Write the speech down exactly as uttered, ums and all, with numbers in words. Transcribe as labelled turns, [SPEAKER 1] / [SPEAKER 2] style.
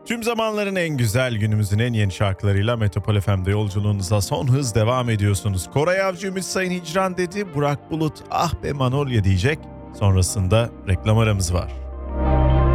[SPEAKER 1] Tüm zamanların en güzel, günümüzün en yeni şarkılarıyla Metropol F M'de yolculuğunuza son hız devam ediyorsunuz. Koray Avcı Ümit Sayın Hicran dedi, Burak Bulut ah be Manolya diyecek. Sonrasında reklam aramız var.